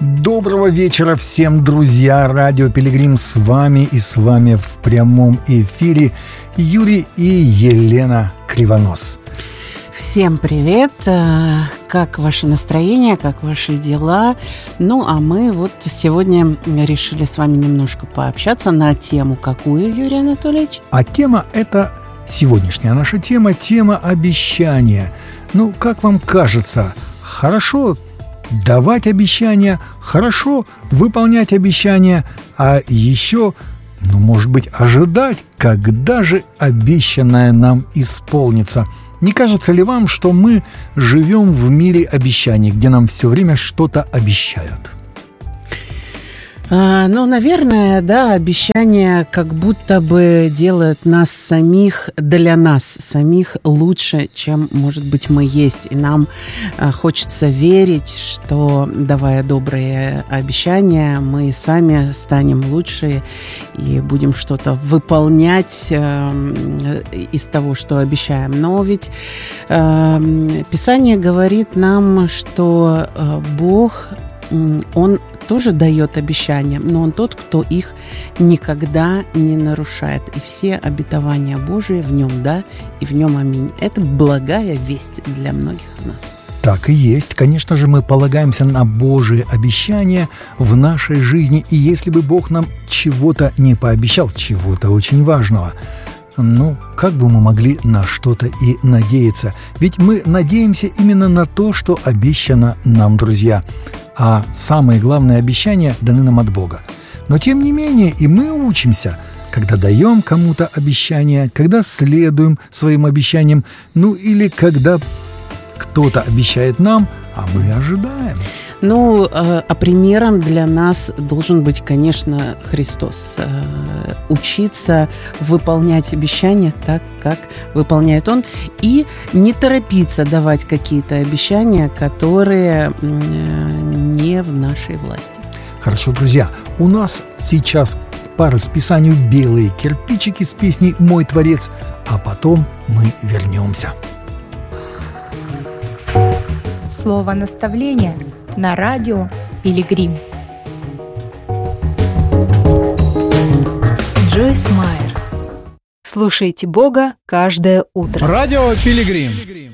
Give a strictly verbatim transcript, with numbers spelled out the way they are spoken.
Доброго вечера всем, друзья! Радио Пилигрим с вами и с вами в прямом эфире Юрий и Елена Кривонос. Всем привет! Как ваше настроение, как ваши дела? Ну, а мы вот сегодня решили с вами немножко пообщаться на тему какую, Юрий Анатольевич? А тема это, сегодняшняя наша тема, тема обещания. Ну, как вам кажется, хорошо давать обещания, хорошо выполнять обещания, а еще, ну, может быть, ожидать, когда же обещанное нам исполнится. Не кажется ли вам, что мы живем в мире обещаний, где нам все время что-то обещают? А, ну, наверное, да, обещания как будто бы делают нас самих для нас, самих лучше, чем, может быть, мы есть. И нам а, хочется верить, что, давая добрые обещания, мы сами станем лучше и будем что-то выполнять э, из того, что обещаем. Но ведь э, Писание говорит нам, что э, Бог, Он тоже дает обещания, но Он тот, кто их никогда не нарушает. И все обетования Божии в Нем да, и в Нем аминь. Это благая весть для многих из нас. Так и есть. Конечно же, мы полагаемся на Божие обещания в нашей жизни. И если бы Бог нам чего-то не пообещал, чего-то очень важного, ну, как бы мы могли на что-то и надеяться? Ведь мы надеемся именно на то, что обещано нам, друзья. А самые главные обещания даны нам от Бога. Но тем не менее и мы учимся, когда даем кому-то обещания, когда следуем своим обещаниям, ну или когда кто-то обещает нам, а мы ожидаем. Ну, а примером для нас должен быть, конечно, Христос. Учиться выполнять обещания так, как выполняет Он, и не торопиться давать какие-то обещания, которые не в нашей власти. Хорошо, друзья, у нас сейчас по расписанию белые кирпичики с песней «Мой Творец», а потом мы вернемся. Слово наставления на радио Пилигрим. Джойс Майер. Слушайте Бога каждое утро. Радио Пилигрим.